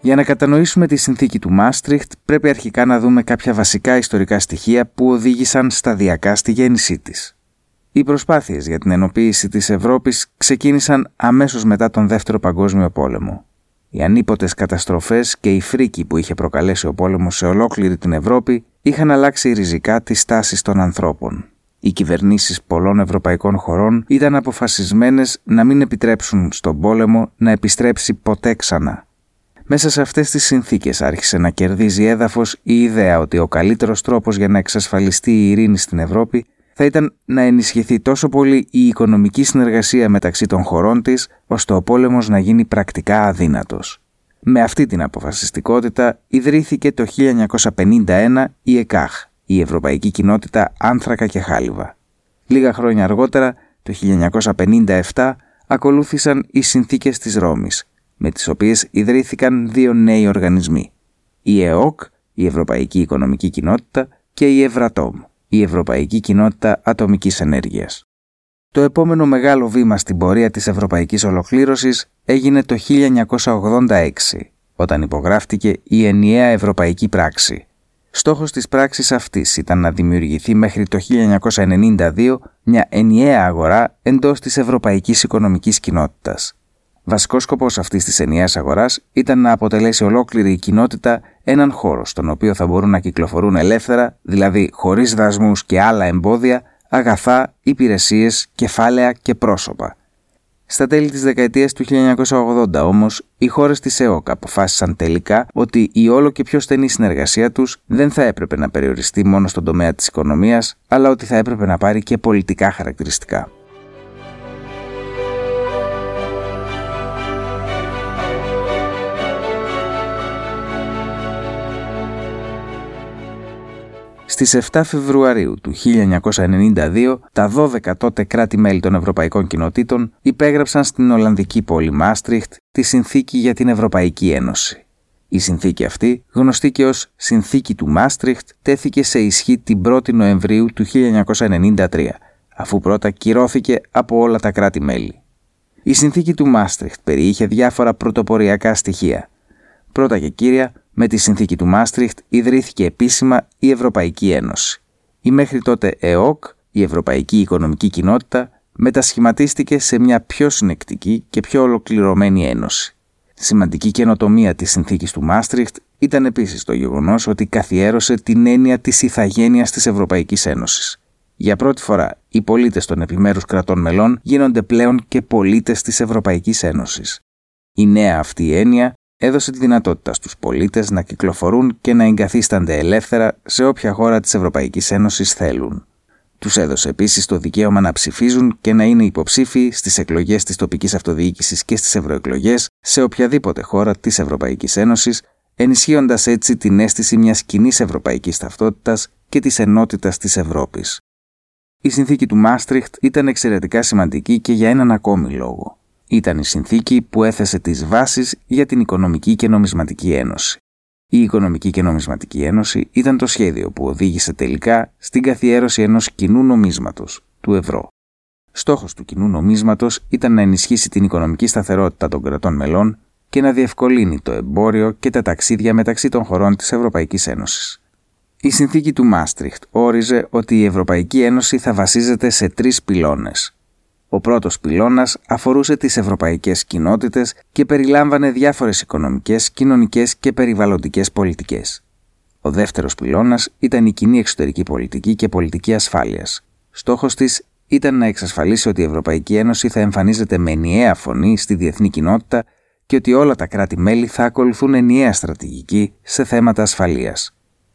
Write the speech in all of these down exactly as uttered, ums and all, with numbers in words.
Για να κατανοήσουμε τη συνθήκη του Μάστριχτ, πρέπει αρχικά να δούμε κάποια βασικά ιστορικά στοιχεία που οδήγησαν σταδιακά στη γέννησή της. Οι προσπάθειες για την ενοποίηση της Ευρώπης ξεκίνησαν αμέσως μετά τον Δεύτερο Παγκόσμιο Πόλεμο. Οι ανίποτες καταστροφές και η φρίκη που είχε προκαλέσει ο πόλεμος σε ολόκληρη την Ευρώπη είχαν αλλάξει ριζικά τις στάσεις των ανθρώπων. Οι κυβερνήσεις πολλών ευρωπαϊκών χωρών ήταν αποφασισμένες να μην επιτρέψουν στον πόλεμο να επιστρέψει ποτέ ξανά. Μέσα σε αυτές τις συνθήκες άρχισε να κερδίζει έδαφος η ιδέα ότι ο καλύτερος τρόπος για να εξασφαλιστεί η ειρήνη στην Ευρώπη θα ήταν να ενισχυθεί τόσο πολύ η οικονομική συνεργασία μεταξύ των χωρών της, ώστε ο πόλεμος να γίνει πρακτικά αδύνατος. Με αυτή την αποφασιστικότητα ιδρύθηκε το χίλια εννιακόσια πενήντα ένα η ΕΚΑΧ, η Ευρωπαϊκή Κοινότητα Άνθρακα και Χάλιβα. Λίγα χρόνια αργότερα, το χίλια εννιακόσια πενήντα επτά, ακολούθησαν οι Συνθήκες της Ρώμης, με τις οποίες ιδρύθηκαν δύο νέοι οργανισμοί, η ΕΟΚ, η Ευρωπαϊκή Οικονομική Κοινότητα, και η Ευρατόμ, η Ευρωπαϊκή Κοινότητα Ατομικής Ενέργειας. Το επόμενο μεγάλο βήμα στην πορεία της ευρωπαϊκής ολοκλήρωσης έγινε το χίλια εννιακόσια ογδόντα έξι, όταν υπογράφτηκε η Ενιαία Ευρωπαϊκή Πράξη. Στόχος της πράξης αυτής ήταν να δημιουργηθεί μέχρι το χίλια εννιακόσια ενενήντα δύο μια ενιαία αγορά εντός της Ευρωπαϊκής Οικονομικής Κοινότητας. Βασικός σκοπός αυτής της ενιαίας αγοράς ήταν να αποτελέσει ολόκληρη η κοινότητα έναν χώρο στον οποίο θα μπορούν να κυκλοφορούν ελεύθερα, δηλαδή χωρίς δασμούς και άλλα εμπόδια, αγαθά, υπηρεσίες, κεφάλαια και πρόσωπα. Στα τέλη της δεκαετίας του χίλια εννιακόσια ογδόντα όμως, οι χώρες της ΕΟΚ αποφάσισαν τελικά ότι η όλο και πιο στενή συνεργασία τους δεν θα έπρεπε να περιοριστεί μόνο στον τομέα της οικονομίας, αλλά ότι θα έπρεπε να πάρει και πολιτικά χαρακτηριστικά. Στις επτά Φεβρουαρίου του χίλια εννιακόσια ενενήντα δύο, τα δώδεκα τότε κράτη-μέλη των Ευρωπαϊκών Κοινοτήτων υπέγραψαν στην Ολλανδική πόλη Μάστριχτ τη Συνθήκη για την Ευρωπαϊκή Ένωση. Η συνθήκη αυτή, γνωστή και ως Συνθήκη του Μάστριχτ, τέθηκε σε ισχύ την πρώτη Νοεμβρίου του χίλια εννιακόσια ενενήντα τρία, αφού πρώτα κυρώθηκε από όλα τα κράτη-μέλη. Η Συνθήκη του Μάστριχτ περιείχε διάφορα πρωτοποριακά στοιχεία. Πρώτα και κύρια, με τη Συνθήκη του Μάστριχτ ιδρύθηκε επίσημα η Ευρωπαϊκή Ένωση. Η μέχρι τότε ΕΟΚ, η Ευρωπαϊκή Οικονομική Κοινότητα, μετασχηματίστηκε σε μια πιο συνεκτική και πιο ολοκληρωμένη ένωση. Σημαντική καινοτομία της Συνθήκης του Μάστριχτ ήταν επίσης το γεγονός ότι καθιέρωσε την έννοια της ηθαγένειας της Ευρωπαϊκής Ένωσης. Για πρώτη φορά, οι πολίτες των επιμέρους κρατών μελών γίνονται πλέον και πολίτες της Ευρωπαϊκής Ένωσης. Η νέα αυτή έννοια έδωσε τη δυνατότητα στους πολίτες να κυκλοφορούν και να εγκαθίστανται ελεύθερα σε όποια χώρα της Ευρωπαϊκής Ένωσης θέλουν. Τους έδωσε επίσης το δικαίωμα να ψηφίζουν και να είναι υποψήφιοι στις εκλογές της τοπικής αυτοδιοίκησης και στις ευρωεκλογές σε οποιαδήποτε χώρα της Ευρωπαϊκής Ένωσης, ενισχύοντας έτσι την αίσθηση μιας κοινής ευρωπαϊκής ταυτότητας και της ενότητας της Ευρώπης. Η συνθήκη του Μάστριχτ ήταν εξαιρετικά σημαντική και για έναν ακόμη λόγο. Ήταν η συνθήκη που έθεσε τις βάσεις για την Οικονομική και Νομισματική Ένωση. Η Οικονομική και Νομισματική Ένωση ήταν το σχέδιο που οδήγησε τελικά στην καθιέρωση ενός κοινού νομίσματος, του ευρώ. Στόχος του κοινού νομίσματος ήταν να ενισχύσει την οικονομική σταθερότητα των κρατών μελών και να διευκολύνει το εμπόριο και τα ταξίδια μεταξύ των χωρών της Ευρωπαϊκής Ένωσης. Η συνθήκη του Μάστριχτ όριζε ότι η Ευρωπαϊκή Ένωση θα βασίζεται σε τρεις πυλώνες. Ο πρώτος πυλώνας αφορούσε τις ευρωπαϊκές κοινότητες και περιλάμβανε διάφορες οικονομικές, κοινωνικές και περιβαλλοντικές πολιτικές. Ο δεύτερος πυλώνας ήταν η κοινή εξωτερική πολιτική και πολιτική ασφάλειας. Στόχος της ήταν να εξασφαλίσει ότι η Ευρωπαϊκή Ένωση θα εμφανίζεται με ενιαία φωνή στη διεθνή κοινότητα και ότι όλα τα κράτη-μέλη θα ακολουθούν ενιαία στρατηγική σε θέματα ασφαλείας.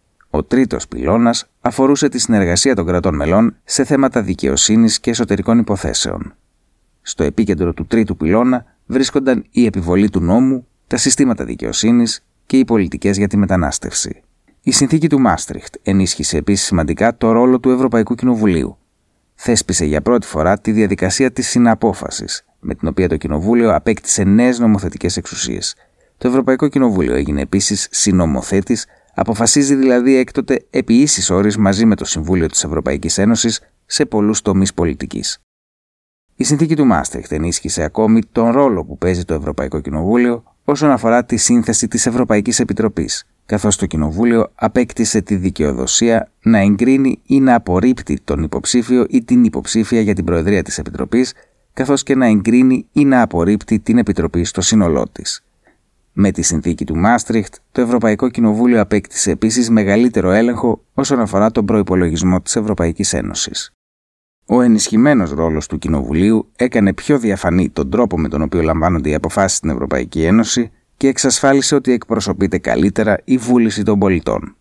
Ο τρίτος πυλώνας αφορούσε τη συνεργασία των κρατών μελών σε θέματα δικαιοσύνης και εσωτερικών υποθέσεων. Στο επίκεντρο του τρίτου πυλώνα βρίσκονταν η επιβολή του νόμου, τα συστήματα δικαιοσύνης και οι πολιτικές για τη μετανάστευση. Η συνθήκη του Μάστριχτ ενίσχυσε επίσης σημαντικά το ρόλο του Ευρωπαϊκού Κοινοβουλίου. Θέσπισε για πρώτη φορά τη διαδικασία της συναπόφασης, με την οποία το Κοινοβούλιο απέκτησε νέες νομοθετικές εξουσίες. Το Ευρωπαϊκό Κοινοβούλιο έγινε επίσης συνομοθέτης, αποφασίζει δηλαδή έκτοτε επί ίσης όρης μαζί με το Συμβούλιο της Ευρωπαϊκής Ένωσης σε πολλούς τομείς πολιτικής. Η συνθήκη του Μάστριχτ ενίσχυσε ακόμη τον ρόλο που παίζει το Ευρωπαϊκό Κοινοβούλιο όσον αφορά τη σύνθεση της Ευρωπαϊκής Επιτροπής, καθώς το Κοινοβούλιο απέκτησε τη δικαιοδοσία να εγκρίνει ή να απορρίπτει τον υποψήφιο ή την υποψήφια για την Προεδρία της Επιτροπής, καθώς και να εγκρίνει ή να απορρίπτει την Επιτροπή στο σύνολό της. Με τη συνθήκη του Μάστριχτ, το Ευρωπαϊκό Κοινοβούλιο απέκτησε επίσης μεγαλύτερο έλεγχο όσον αφορά τον προϋπολογισμό της Ευρωπαϊκής Ένωσης. Ο ενισχυμένος ρόλος του Κοινοβουλίου έκανε πιο διαφανή τον τρόπο με τον οποίο λαμβάνονται οι αποφάσεις στην Ευρωπαϊκή Ένωση και εξασφάλισε ότι εκπροσωπείται καλύτερα η βούληση των πολιτών.